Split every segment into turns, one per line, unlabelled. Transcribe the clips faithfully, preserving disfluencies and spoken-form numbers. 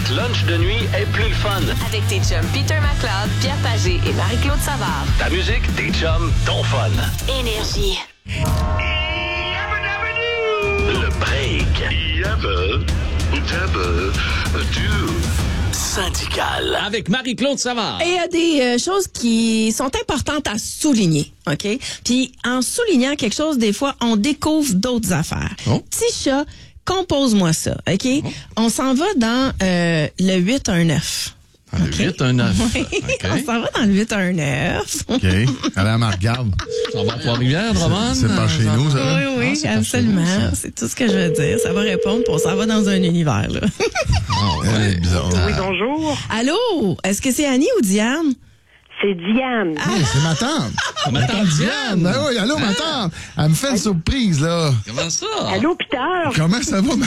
Notre lunch de nuit est plus le fun.
Avec tes chums Peter McLeod, Pierre Pagé et Marie-Claude Savard.
Ta musique, tes chums, ton fun.
Énergie.
Le break.
Yabba, dabba, do.
Syndical.
Avec Marie-Claude Savard.
Et il y a des euh, choses qui sont importantes à souligner, OK? Puis en soulignant quelque chose, des fois, on découvre d'autres affaires.
Oh.
Petit chat, compose-moi ça, OK? Oh. On s'en va dans euh, le huit un neuf.
Le okay. huit un neuf.
Oui, okay. On s'en va dans le huit un neuf.
OK. Allez, elle me regarde.
On va à Trois-Rivières, Drummond?
C'est pas chez nous, ça?
Oui, oui, ah, c'est absolument. Nous, c'est tout ce que je veux dire. Ça va répondre, puis on s'en va dans un univers, là.
Oh, ouais, bizarre.
Oui, bonjour.
Allô? Est-ce que c'est Annie ou Diane?
C'est Diane.
Ah, oui, c'est ma tante.
Ah, ma tante Diane.
Ben oui, allô, ma tante. Elle me fait une surprise, là.
Comment ça?
Allô, Peter.
Comment ça va, ma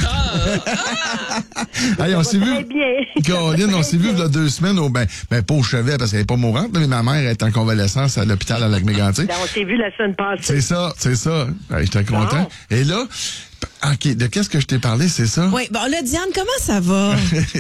Hey, on s'est vu.
Très bien.
Caroline, on s'est vu il y a deux semaines au, ben, ben, pas au chevet parce qu'elle n'est pas mourante, mais ma mère est en convalescence à l'hôpital à Lac-Mégantic.
Ben, on s'est vu la semaine passée.
C'est ça, c'est ça. Hey, j'étais content.
Bon.
Et là, OK, de qu'est-ce que je t'ai parlé, c'est ça?
Oui, bon là, Diane, comment ça va?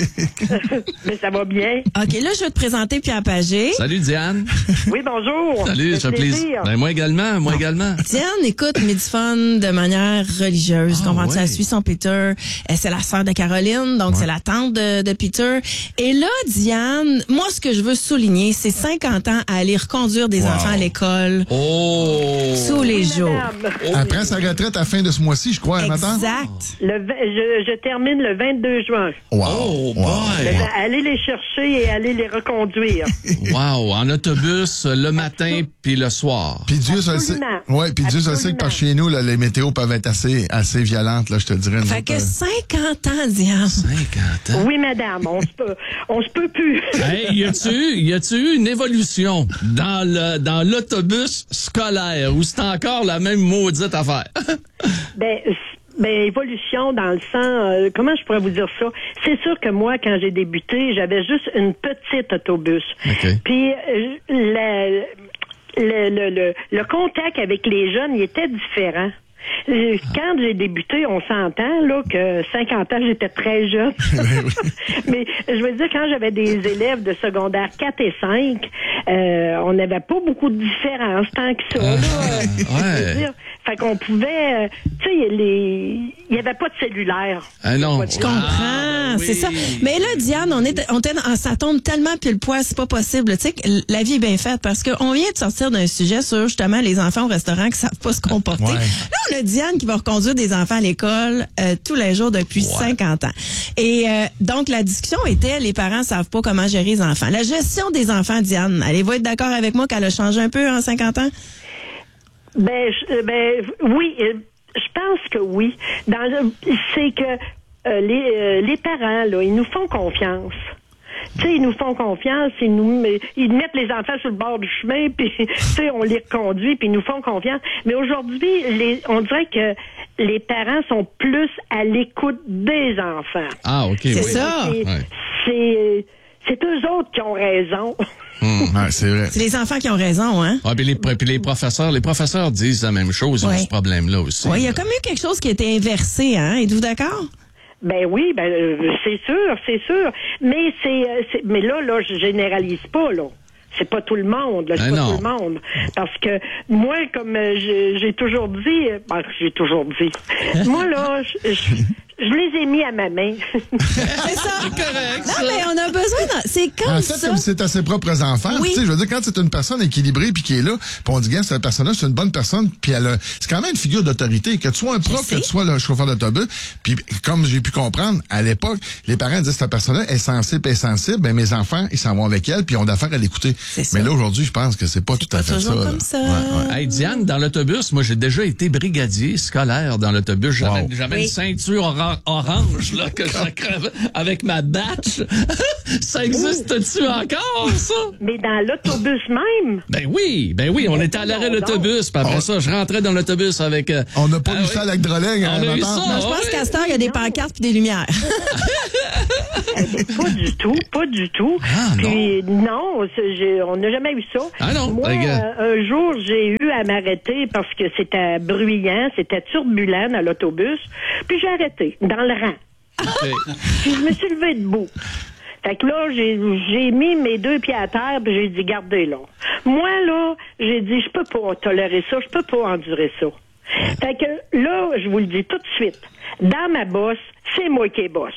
Mais ça va bien.
OK, là, je vais te présenter Pierre Pagé.
Salut, Diane.
Oui, bonjour.
Salut, ça fait plaisir. Ben, moi également, moi également.
Diane écoute Midifone de manière religieuse.
Ah,
comprends-tu?
ouais.
Elle suit son Peter. Elle, c'est la sœur de Caroline, donc
Ouais.
c'est la tante de, de Peter. Et là, Diane, moi, ce que je veux souligner, c'est cinquante ans à aller reconduire des
Wow.
enfants à l'école
Oh!
tous les
Oui,
jours.
madame.
Elle prend sa retraite à la fin de ce mois-ci, je crois, hein, ma tante?
Exact.
Le, vingt- je, je termine le vingt-deux juin.
Wow.
Oh,
wow.
boy.
Ben, allez les chercher et allez les reconduire.
Wow! En autobus, le matin puis le soir.
Puis Dieu se le sait.
Absolument.
Ouais, puis Dieu se le sait que par chez nous, là, les météos peuvent être assez, assez violentes, là, je te dirais.
Fait
nous
que
autres,
cinquante ans, Diane.
cinquante ans.
Oui, madame. On se peut, on se peut plus.
Hey, y a-tu eu, y a-tu eu une évolution dans le, dans l'autobus scolaire ou c'est encore la même maudite affaire?
Ben, ben, évolution dans le sens, euh, comment je pourrais vous dire ça? C'est sûr que moi, quand j'ai débuté, j'avais juste une petite autobus.
OK.
Puis, euh, le, le, le, le, le contact avec les jeunes, il était différent. Euh, Quand j'ai débuté, on s'entend là que cinquante ans, j'étais très jeune. Mais je veux dire, quand j'avais des élèves de secondaire quatre et cinq, euh, on n'avait pas beaucoup de différence tant que ça. Là.
Ah,
Je veux
ouais.
dire, fait qu'on pouvait, euh, tu sais, les, il y avait pas de cellulaire.
Ah non.
Je comprends,
Ah, ben
c'est
oui.
ça. Mais là, Diane, on est, on était dans- ça tombe tellement pile poil, c'est pas possible. Tu sais, que la vie est bien faite parce qu'on vient de sortir d'un sujet sur justement les enfants au restaurant qui savent pas se comporter.
Ouais.
Là, on a Diane qui va reconduire des enfants à l'école euh, tous les jours depuis
Ouais.
cinquante ans. Et euh, donc, la discussion était, les parents savent pas comment gérer les enfants. La gestion des enfants, Diane, allez-vous être d'accord avec moi qu'elle a changé un peu en cinquante ans?
Ben, je- euh, ben, oui, euh, je pense que oui. Dans le, c'est que euh, les, euh, les parents là, ils nous font confiance. Tu sais, ils nous font confiance, ils nous, ils mettent les enfants sur le bord du chemin, puis tu sais, on les reconduit, puis ils nous font confiance. Mais aujourd'hui, les, on dirait que les parents sont plus à l'écoute des enfants.
Ah, OK, oui.
C'est ça.
C'est,
Ouais.
c'est, c'est eux autres qui ont raison.
Ouais, c'est vrai.
C'est les enfants qui ont raison, hein?
Ah, puis les, puis les professeurs, les professeurs disent la même chose, ils
Ouais.
ont ce problème-là aussi.
Oui, il y a
là.
comme eu quelque chose qui a été inversé, hein? Êtes-vous d'accord?
Ben oui, ben euh, c'est sûr, c'est sûr. Mais c'est, euh, c'est mais là, là, je généralise pas, là. C'est pas tout le monde, là, c'est
Ben
pas
non.
tout le monde. Parce que moi, comme euh, j'ai, j'ai toujours dit, euh, ben, j'ai toujours dit, moi là, je, je, je les ai mis à ma main.
C'est ça.
correct,
Non,
ça.
mais on a besoin de... C'est comme
En fait,
ça.
comme c'est à ses propres enfants.
Oui.
Tu sais, je veux dire, quand c'est une personne équilibrée puis qui est là, puis on dit, gars, cette personne-là, c'est une bonne personne, puis elle a, c'est quand même une figure d'autorité, que tu sois un prof,
sais.
que tu sois le chauffeur d'autobus. Puis, comme j'ai pu comprendre, à l'époque, les parents disaient, cette personne-là est sensible et sensible, ben, mes enfants, ils s'en vont avec elle, puis ils ont d'affaires à l'écouter.
C'est ça.
Mais là, aujourd'hui, je pense que c'est pas tout à
pas
fait
toujours
ça.
comme
là.
ça.
Ouais, ouais.
Hey, Diane, dans l'autobus, moi, j'ai déjà été brigadier scolaire dans l'autobus. J'avais,
Wow.
j'avais
Oui.
une ceinture ora- orange, là, que j'accravais avec ma batch. Ça existe-tu encore, ça?
Mais dans l'autobus même,
Ben oui, ben oui, on était à l'arrêt de l'autobus, puis après
On-
ça, je rentrais dans l'autobus avec... euh,
On n'a pas
ah
eu
oui.
ça avec Droling,
On
hein,
a eu
ma
ça.
tante?
Non, je pense
oui.
qu'à cette heure, il y a des pancartes et des lumières.
pas du tout, pas du tout.
Ah, non.
Puis non, c'est- j'ai- on n'a jamais eu ça.
Ah, non,
Moi,
regarde.
euh, un jour, j'ai eu à m'arrêter parce que c'était bruyant, c'était turbulent dans l'autobus. Puis j'ai arrêté, dans le rang.
OK.
Puis je me suis levée debout. Fait que là, j'ai, j'ai mis mes deux pieds à terre, puis j'ai dit, gardez là. Moi, là, j'ai dit, je peux pas tolérer ça, je peux pas endurer ça. Fait que là, je vous le dis tout de suite, dans ma bosse, c'est moi qui est bosse.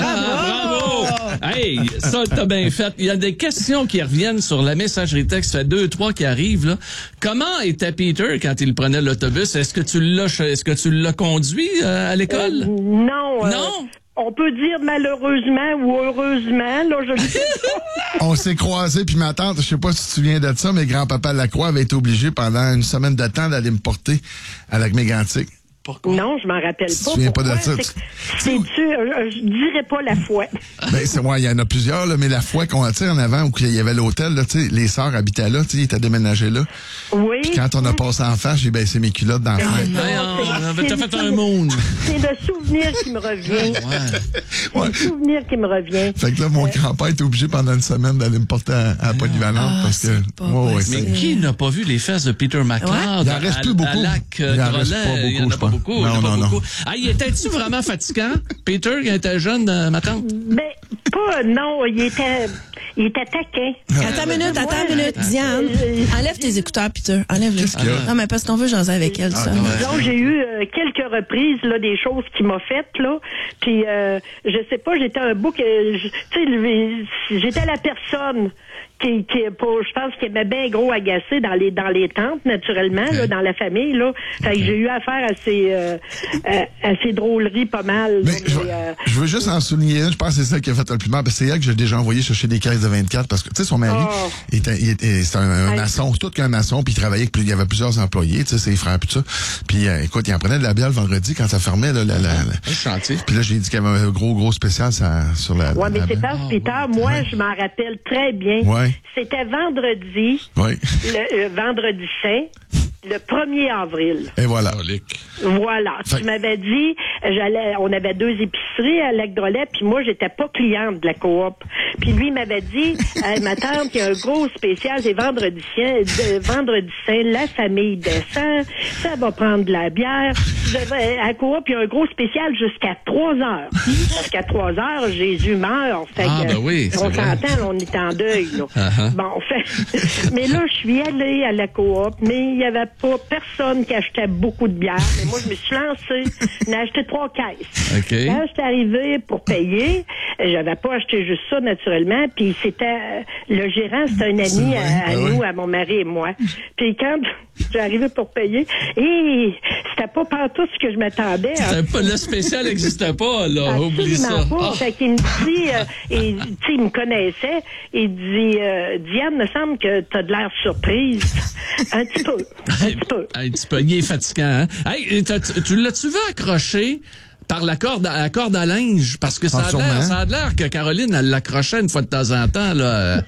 Ah, bravo! Hey, ça, t'as bien fait. Il y a des questions qui reviennent sur la messagerie texte. Ça fait deux, trois qui arrivent, là. Comment était Peter quand il prenait l'autobus? Est-ce que tu l'as, est-ce que tu l'as conduit euh, à l'école?
Euh, non. Euh,
non?
On peut dire malheureusement ou heureusement, là, je le sais pas.
On s'est croisés, puis ma tante, je sais pas si tu te souviens de ça, mais grand-papa Lacroix avait été obligé pendant une semaine de temps d'aller me porter à la Mégantic.
Pourquoi?
Non, je m'en rappelle
Tu te
pas.
souviens pas de
Pourquoi?
ça?
C'est, c'est tu, euh, je dirais pas la foi.
Ben, c'est moi, il y en a plusieurs, là, mais la fois qu'on a, tu sais, en avant, où il y avait l'hôtel, là, tu sais, les sœurs habitaient là, tu sais, ils étaient déménagés là.
Oui.
Puis quand on a passé en face, j'ai baissé mes culottes dans la fenêtre.
Ben, t'as fait un monde.
C'est le souvenir qui me revient. C'est
Ouais.
le souvenir qui me revient.
Fait que là, mon grand-père était obligé pendant une semaine d'aller me porter à, à la Polyvalente
Ah,
parce que,
c'est pas
ouais, ouais,
possible.
Mais qui n'a pas vu les fesses de Peter McLeod?
Ouais. Il en reste
à,
plus beaucoup.
À Lac euh,
Il en reste
Drolet?
pas beaucoup,
Il y en a
je
pas
pense.
beaucoup. il y en a
Non,
pas
non, non.
beaucoup. Ah, il était-tu vraiment fatigant? Peter, quand il était jeune, euh, ma tante?
Ben, pas, non, il était, il était taquin.
Attends une minute, attends une minute. Diane, enlève tes écouteurs, Peter. Enlève-les.
Qu'est-ce qu'il y a?
Non, mais parce qu'on veut jaser avec elle, ça.
Donc, j'ai eu euh, quelques reprises, là, des choses qu'il m'a faites, là. Puis, euh, je sais pas, j'étais un bout que, je- tu sais, le- j'étais la personne qui, qui pour, je pense qu'il m'a bien gros agacé dans les, dans les tentes, naturellement, là, dans la famille, là. Fait que j'ai eu affaire à ces, euh, à, à ces drôleries pas mal.
Mais
là,
je,
mais, euh,
je veux juste en souligner une, je pense que c'est ça qui a fait le plus mal, parce que c'est elle que j'ai déjà envoyé chercher des caisses de vingt-quatre, parce que, tu sais, son mari,
Oh.
il était, il était, c'était un, un
Hey.
maçon, tout qu'un maçon, puis il travaillait, avec plus- il y avait plusieurs employés, tu sais, ses frères, puis tout ça. Puis, euh, écoute, il en prenait de la bière le vendredi quand ça fermait, là, la, la, la-
Un chantier.
Puis là, j'ai dit qu'il y avait un gros, gros spécial ça, sur la.
ouais, mais
la
c'est
bière.
parce que, Peter, moi, je m'en rappelle très bien.
Ouais.
C'était vendredi,
Oui.
le euh, vendredi saint, le premier avril.
Et voilà.
Voilà.
Fait-
Tu m'avais dit, j'allais, on avait deux épiceries à Lac Drolet, puis moi, j'étais pas cliente de la coop. Puis lui m'avait dit, euh, ma tante, il y a un gros spécial, c'est vendredi saint, de- vendredi saint, la famille descend, ça va prendre de la bière. Je vais- à la coop, il y a un gros spécial jusqu'à trois heures. Parce qu'à trois heures, Jésus meurt. Fait
Ah,
que,
ben oui, c'est
on
vrai.
s'entend, on est en deuil, là.
Uh-huh.
Bon, fait, mais là, je suis allée à la coop, mais il y avait pas personne qui achetait beaucoup de bière. Mais moi, je me suis lancée. J'en ai acheté trois caisses.
OK.
Quand j'étais arrivée pour payer, j'avais pas acheté juste ça, naturellement. Puis c'était, euh, le gérant, c'était un ami à, à
ben
nous,
oui.
à mon mari et moi. Puis quand j'ai arrivé pour payer, et c'était pas partout ce que je m'attendais. hein.
C'était pas- Le spécial n'existait pas, là. Oublie ça.
Absolument pas.
Ah.
Fait qu'il me dit, euh, et, tu sais, il me connaissait, il dit, euh, Diane, me semble que t'as de l'air surprise. Un petit peu. Un petit peu.
Un petit peu. Il est fatigant, hein? Hey, t'as- tu tu l'as-tu vu accrocher par la corde, à, la corde à linge? Parce que ça
Ah,
a l'air,
sûrement.
ça a l'air que Caroline, elle l'accrochait une fois de temps en temps, là.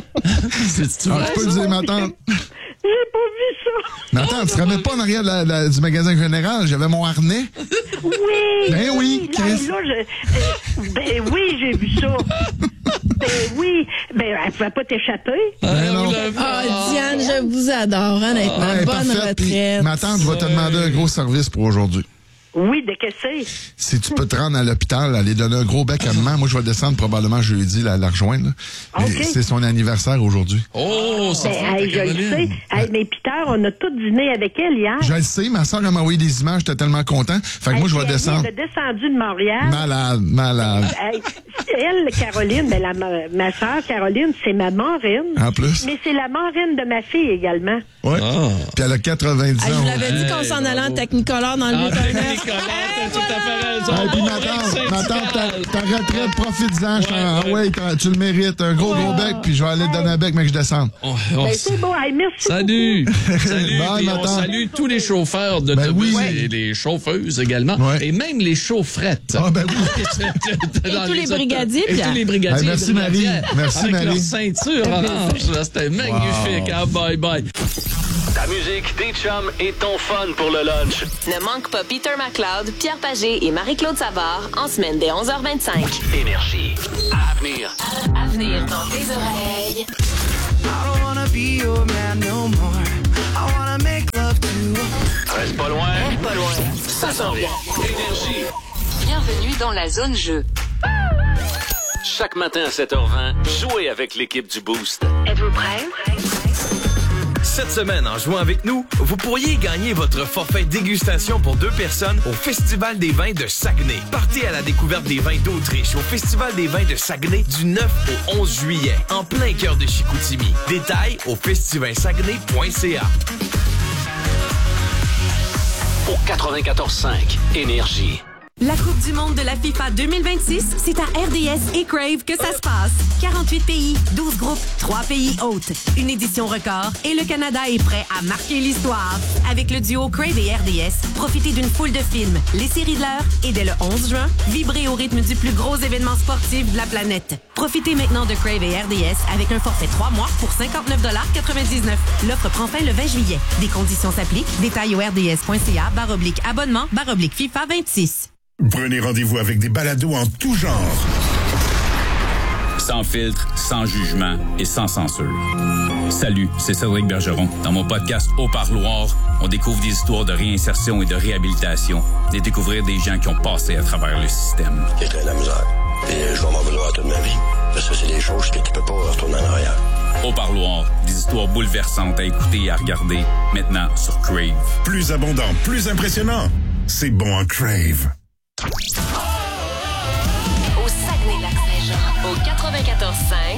C'est-tu
Ah,
vrai,
tu peux le
ça?
dire, ma tante.
J'ai pas vu ça.
Mais attends, tu te rappelles pas en arrière de la- la- du magasin général? J'avais mon harnais.
Oui.
Ben oui,
Là,
Chris.
là, je, euh, ben oui, j'ai vu ça. Ben oui. Ben, elle pouvait pas t'échapper.
Ben non.
on l'a vu.
Ah, Diane, je vous adore, honnêtement.
Ouais,
Bonne
parfait. Puis,
retraite.
ma tante, je vais te demander un gros service pour aujourd'hui.
Oui, de que c'est?
Si tu peux te rendre à l'hôpital, aller donner un gros bec à maman, moi je vais descendre probablement jeudi là, la rejoindre. là. Mais
Ok.
c'est son anniversaire aujourd'hui.
Oh, ça
Ben,
fait
hey, je le
Caroline.
sais. Hey, mais Peter, on a tout dîné avec elle hier.
Je le sais, ma soeur m'a envoyé des images, j'étais tellement content. Fait que moi je vais
Hey, puis
descendre.
Elle est descendue de Montréal.
Malade, malade.
Hey, elle, Caroline, ben, la, ma, ma soeur Caroline, c'est ma marraine.
En plus.
Mais c'est la marraine de ma fille également.
Ouais.
Ah.
Puis elle a quatre-vingt-dix
Ah, je
ans.
vous l'avais dit
Hey,
qu'on s'en allait en
bravo.
Technicolor dans le
Ah,
huit un neuf.
Nicolas, t'as tout à fait raison.
Ah, puis
Oh,
ma tante, ma tante, ta,
syndical.
ta retraite, profite-en. Je t'en-
Ouais,
ah
ouais.
ouais, t'as- tu le mérites. Un gros, gros bec, puis je vais aller te donner un bec, mais que je descende.
On- on
Ben,
s-
c'est beau. Hey, merci.
Salut! Salut!
Bye,
Puis
ma
on
tante.
salue tous les chauffeurs d'autobus
Ben oui.
et les chauffeuses également.
Ouais.
Et même les chaufferettes.
Ah, ben oui.
Et tous les brigadiers,
Et
Pierre.
tous les brigadiers.
Hey, merci,
et brigadières.
Marie. Merci,
Avec
Marie.
leur ceinture orange. Là, c'était magnifique. Ah, bye bye.
Ta musique, tes chums et ton fun pour le lunch.
Ne manque pas Peter McLeod, Pierre Pagé et Marie-Claude Savard en semaine dès onze heures vingt-cinq.
Énergie. À venir.
À venir dans tes oreilles.
I don't wanna be your man no more. I wanna make love to you.
Reste pas loin.
Pas loin.
Ça s'en vient. Énergie.
Bienvenue dans la zone jeu.
Chaque matin à sept heures vingt, jouez avec l'équipe du Boost.
Êtes-vous prêts?
Cette semaine, en jouant avec nous, vous pourriez gagner votre forfait dégustation pour deux personnes au Festival des vins de Saguenay. Partez à la découverte des vins d'Autriche au Festival des vins de Saguenay du neuf au onze juillet, en plein cœur de Chicoutimi. Détails au festival saguenay point c a.
Au quatre-vingt-quatorze cinq, Énergie.
La Coupe du monde de la FIFA deux mille vingt-six, c'est à R D S et Crave que ça se passe. quarante-huit pays, douze groupes, trois pays hôtes. Une édition record et le Canada est prêt à marquer l'histoire. Avec le duo Crave et R D S, profitez d'une foule de films, les séries de l'heure et dès le onze juin, vibrez au rythme du plus gros événement sportif de la planète. Profitez maintenant de Crave et R D S avec un forfait trois mois pour cinquante-neuf quatre-vingt-dix-neuf. L'offre prend fin le vingt juillet. Des conditions s'appliquent. Détails au r d s point c a barre oblique abonnement barre oblique FIFA vingt-six.
Prenez rendez-vous avec des balados en tout genre.
Sans filtre, sans jugement et sans censure. Salut, c'est Cédric Bergeron. Dans mon podcast Au Parloir, on découvre des histoires de réinsertion et de réhabilitation, et découvrir des gens qui ont passé à travers le système.
Qui était de la misère. Et je vais m'en vouloir toute ma vie. Parce que c'est des choses que tu peux pas retourner en arrière.
Au Parloir, des histoires bouleversantes à écouter et à regarder, maintenant sur Crave.
Plus abondant, plus impressionnant. C'est bon en Crave.
Au Saguenay-Lac-Saint-Jean, au quatre-vingt-quatorze cinq.